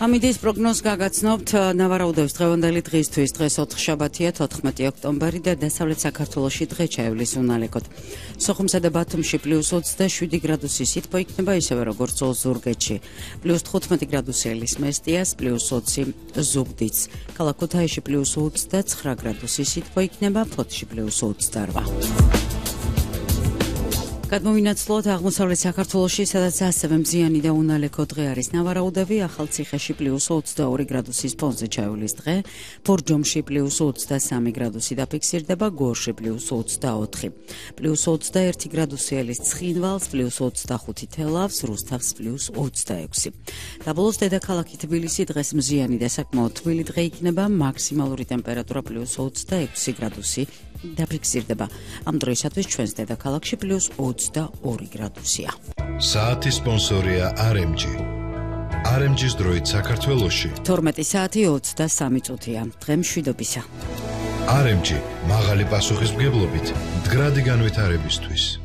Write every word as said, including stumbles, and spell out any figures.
ამიდის პროგნოზს გაგაცნობთ ნავარაუდევს დღევანდელი დღისთვის დღეს ოთხშაბათია თოთხმეტი ოქტომბერი და დასავლეთ საქართველოში დღე ჩაივლის უნალეკოდ. სოხუმსა და ბათუმში პლუს ოცდაშვიდი გრადუსი სითბო იქნება ისევე როგორც ზურგეთში. პლუს თხუთმეტი გრადუსი ელის მესტიას, პლუს ოცი ზუგდიდს. ქალაქ ქუთაისში პლუს ოცდაცხრა გრადუსი სითბო იქნება, ფოთში პლუს ოცდარვა. გადმოვინაცვლოთ აღმოსავლეთ საქართველოში, სადაც ასევე მზიანი და უნალეკო დღე არის. ნავარაუდევი ახალციხეში პლუს ოცდაორი გრადუსის ფონზე ჩაივლის დღე, ბორჯომში პლუს ოცდასამი გრადუსი დაფიქსირდება, გორში პლუს ოცდაოთხი, პლუს ოცდაერთი გრადუსი ელის ცხინვალს, პლუს ოცდახუთი თელავს, რუსთავს პლუს ოცდაექვსი. დაბოლოს დედაქალაქი თბილისი დღეს მზიანი და საკმაოდ თბილი დღე იქნება, მაქსიმალური ტემპერატურა პლუს ოცდაექვსი გრადუსი დაფიქსირდება. ამ დროისათვის ჩვენს დედაქალაქში პლუს ოცდაორი გრადუსია. საათის სპონსორია არ ემ ჯი. არ ემ ჯის დროით საქართველოში თორმეტი საათი ოცდასამი წუთია. დღე მშვიდობისა. არ ემ ჯი მაღალი პასუხისმგებლობით მდგრადი განვითარებისთვის.